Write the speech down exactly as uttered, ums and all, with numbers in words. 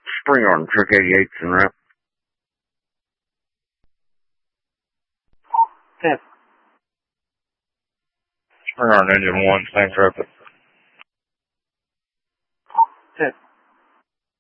Spring on Trick eighty-eight and rep. ten. Spring on engine one, thanks, Rapid.